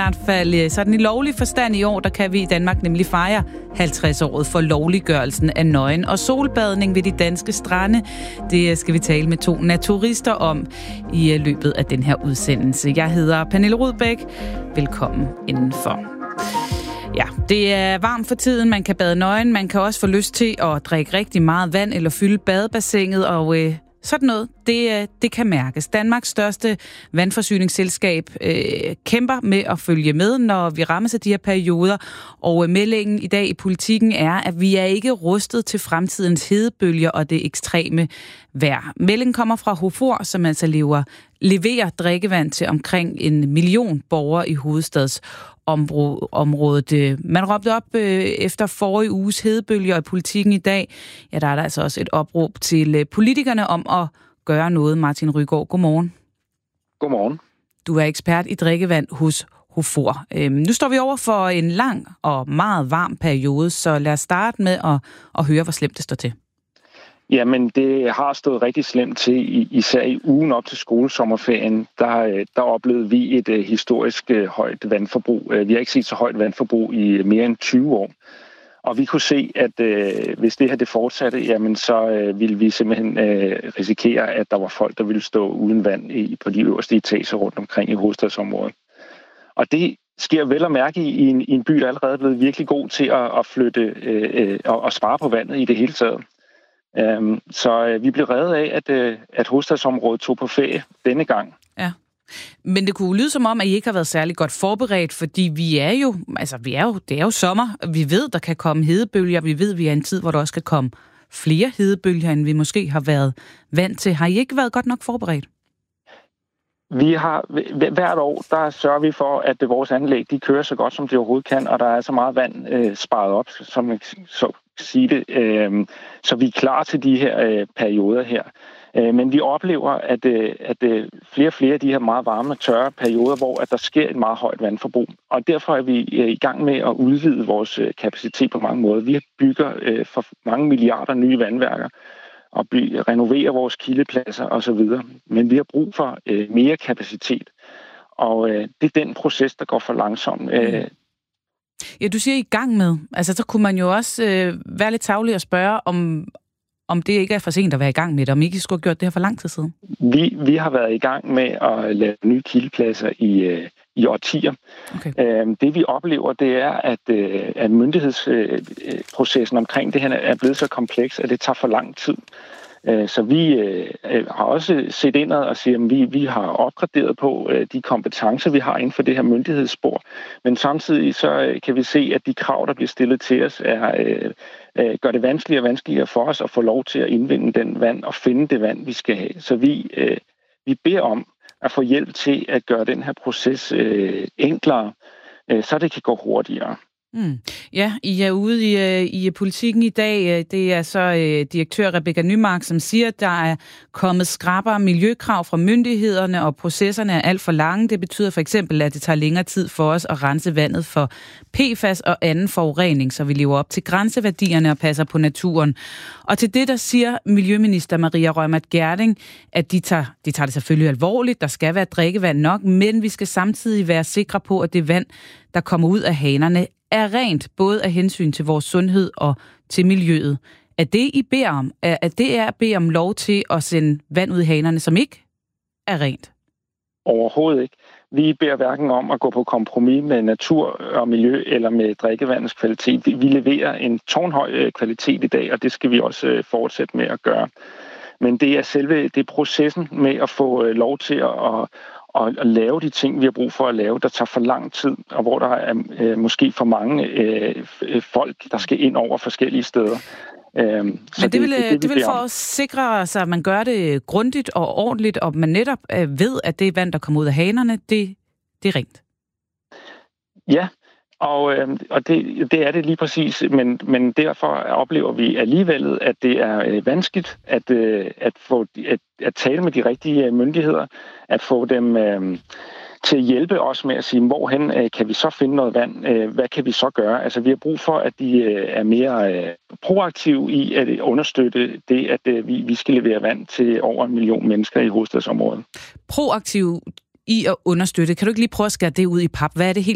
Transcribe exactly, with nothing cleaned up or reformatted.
hvert fald sådan i lovlig forstand i år, der kan vi i Danmark nemlig fejre halvtreds-året for lovliggørelsen af nøgen og solbadning ved de danske strande. Det skal vi tale med to naturister om i løbet af den her udsendelse. Jeg hedder Pernille Rudbæk. Velkommen indenfor. Ja, det er varmt for tiden. Man kan bade nøgen. Man kan også få lyst til at drikke rigtig meget vand eller fylde badebassinet, og øh, sådan noget, det, det kan mærkes. Danmarks største vandforsyningsselskab øh, kæmper med at følge med, når vi rammer sig de her perioder. Og øh, meldingen i dag i Politikken er, at vi er ikke rustet til fremtidens hedebølger og det ekstreme vejr. Meldingen kommer fra HOFOR, som altså lever, leverer drikkevand til omkring en million borgere i hovedstadsområdet. Man råbte op øh, efter forrige uges hedebølger i Politikken i dag. Ja, der er der altså også et opråb til øh, politikerne om at gøre noget. Martin Rygaard, godmorgen. Godmorgen. Du er ekspert i drikkevand hos HOFOR. Øhm, nu står vi over for en lang og meget varm periode, så lad os starte med at, at høre, hvor slemt det står til. Jamen, det har stået rigtig slemt til, især i ugen op til skolesommerferien. Der, der oplevede vi et uh, historisk uh, højt vandforbrug. Uh, vi har ikke set så højt vandforbrug i mere end tyve år. Og vi kunne se, at uh, hvis det her det fortsatte, jamen, så uh, ville vi simpelthen uh, risikere, at der var folk, der ville stå uden vand i, på de øverste etager rundt omkring i hovedstadsområdet. Og det sker vel at mærke i, i, en, i en by, der allerede er blevet virkelig god til at, at flytte uh, uh, og, og spare på vandet i det hele taget. Um, så uh, vi blev reddet af, at, uh, at hovedstadsområdet tog på ferie denne gang. Ja, men det kunne lyde som om, at I ikke har været særlig godt forberedt, fordi vi er jo, altså vi er jo, det er jo sommer. Vi ved, der kan komme hedebølger. Vi ved, vi er i en tid, hvor der også kan komme flere hedebølger, end vi måske har været vant til. Har I ikke været godt nok forberedt? Vi har hvert år, der sørger vi for, at vores anlæg, de kører så godt, som de overhovedet kan, og der er så meget vand øh, sparet op, som man så sige det, øh, så vi er klar til de her øh, perioder her. Øh, men vi oplever, at, øh, at øh, flere og flere af de her meget varme, tørre perioder, hvor at der sker et meget højt vandforbrug. Og derfor er vi øh, i gang med at udvide vores øh, kapacitet på mange måder. Vi bygger øh, for mange milliarder nye vandværker og by, renoverer vores kildepladser osv. Men vi har brug for øh, mere kapacitet, og øh, det er den proces, der går for langsomt. Øh, Ja, du siger I gang med. Altså, så kunne man jo også øh, være lidt tarvelig og spørge, om, om det ikke er for sent at være i gang med det, om I ikke skulle have gjort det her for lang tid siden. Vi, vi har været i gang med at lave nye kildepladser i, øh, i årtier. Okay. Øh, det vi oplever, det er, at, øh, at myndighedsprocessen øh, omkring det her er blevet så kompleks, at det tager for lang tid. Så vi øh, har også set indad og siger, at vi, vi har opgraderet på øh, de kompetencer, vi har inden for det her myndighedsspor. Men samtidig så øh, kan vi se, at de krav, der bliver stillet til os, er, øh, øh, gør det vanskeligere og vanskeligere for os at få lov til at indvinde den vand og finde det vand, vi skal have. Så vi, øh, vi beder om at få hjælp til at gøre den her proces øh, enklere, øh, så det kan gå hurtigere. Mm. Ja, I er ude i, i Politikken i dag. Det er så uh, direktør Rebecca Nymark, som siger, at der er kommet skrappere miljøkrav fra myndighederne, og processerne er alt for lange. Det betyder for eksempel, at det tager længere tid for os at rense vandet for P F A S og anden forurening, så vi lever op til grænseværdierne og passer på naturen. Og til det, der siger Miljøminister Maria Reumert Gjerding, at de tager, de tager det selvfølgelig alvorligt. Der skal være drikkevand nok, men vi skal samtidig være sikre på, at det vand, der kommer ud af hanerne, er rent, både af hensyn til vores sundhed og til miljøet. Er det, I beder om? Er det er at bede om lov til at sende vand ud i hanerne, som ikke er rent? Overhovedet ikke. Vi beder hverken om at gå på kompromis med natur og miljø eller med drikkevandets kvalitet. Vi leverer en tårnhøj kvalitet i dag, og det skal vi også fortsætte med at gøre. Men det er selve det er processen med at få lov til at og at lave de ting, vi har brug for at lave, der tager for lang tid, og hvor der er øh, måske for mange øh, folk, der skal ind over forskellige steder. Øh, Men det, det vil, det, det, det vil for at sikre sig, at man gør det grundigt og ordentligt, og man netop øh, ved, at det vand, der kommer ud af hanerne, det, det er rent. Ja, og, øh, og det, det er det lige præcis, men, men derfor oplever vi alligevel, at det er øh, vanskeligt at, øh, at, få, at, at tale med de rigtige myndigheder, at få dem øh, til at hjælpe os med at sige, hvorhen øh, kan vi så finde noget vand, øh, hvad kan vi så gøre? Altså vi har brug for, at de øh, er mere øh, proaktive i at understøtte det, at øh, vi, vi skal levere vand til over en million mennesker i hovedstadsområdet. Proaktiv i at understøtte. Kan du ikke lige prøve at skære det ud i pap? Hvad er det helt